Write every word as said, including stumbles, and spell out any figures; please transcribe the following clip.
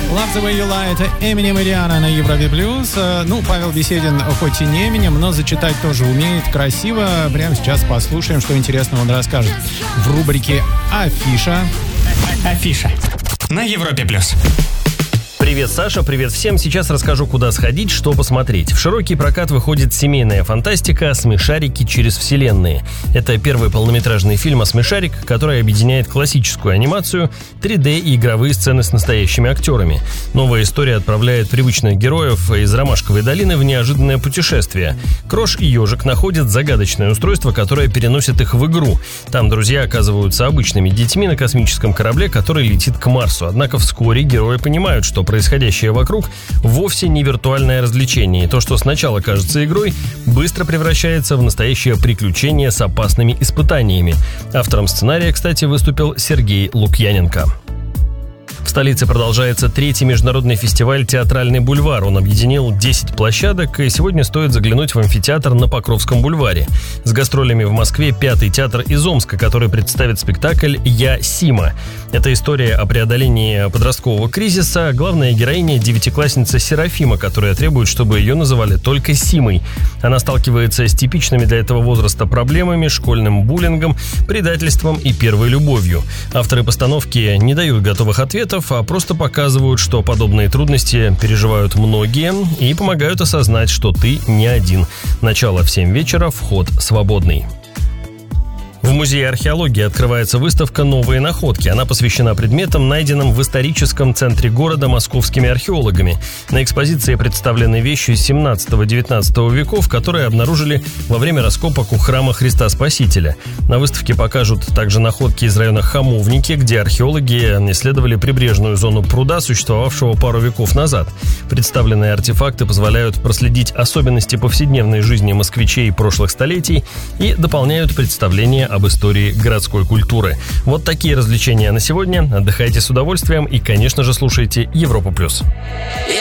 Love the way you lie. Это Eminem и Rihanna на Европе Плюс. Ну, Павел Беседин хоть и не Eminem, но зачитать тоже умеет красиво. Прямо сейчас послушаем, что интересного он расскажет в рубрике «Афиша». Афиша на Европе Плюс. Привет, Саша, привет всем. Сейчас расскажу, куда сходить, что посмотреть. В широкий прокат выходит семейная фантастика «Смешарики через вселенные». Это первый полнометражный фильм о смешариках, который объединяет классическую анимацию, три дэ и игровые сцены с настоящими актерами. Новая история отправляет привычных героев из Ромашковой долины в неожиданное путешествие. Крош и Ежик находят загадочное устройство, которое переносит их в игру. Там друзья оказываются обычными детьми на космическом корабле, который летит к Марсу. Однако вскоре герои понимают, что происходящее вокруг вовсе не виртуальное развлечение, и то, что сначала кажется игрой, быстро превращается в настоящее приключение с опасными испытаниями. Автором сценария, кстати, выступил Сергей Лукьяненко. В столице продолжается третий международный фестиваль «Театральный бульвар». Он объединил десять площадок, и сегодня стоит заглянуть в амфитеатр на Покровском бульваре. С гастролями в Москве пятый театр из Омска, который представит спектакль «Я Сима». Это история о преодолении подросткового кризиса. Главная героиня – девятиклассница Серафима, которая требует, чтобы ее называли только Симой. Она сталкивается с типичными для этого возраста проблемами, школьным буллингом, предательством и первой любовью. Авторы постановки не дают готовых ответов, а просто показывают, что подобные трудности переживают многие и помогают осознать, что ты не один. Начало в семь вечера, вход свободный. В Музее археологии открывается выставка «Новые находки». Она посвящена предметам, найденным в историческом центре города московскими археологами. На экспозиции представлены вещи семнадцатого-девятнадцатого веков, которые обнаружили во время раскопок у храма Христа Спасителя. На выставке покажут также находки из района Хамовники, где археологи исследовали прибрежную зону пруда, существовавшего пару веков назад. Представленные артефакты позволяют проследить особенности повседневной жизни москвичей прошлых столетий и дополняют представление об истории городской культуры. Вот такие развлечения на сегодня. Отдыхайте с удовольствием и, конечно же, слушайте Европу+.